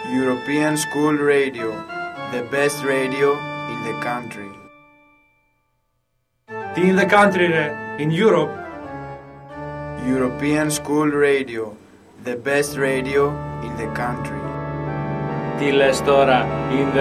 European School Radio, the best radio in the country. In the country, in Europe. European School Radio, the best radio in the country. Τι λες τώρα, in the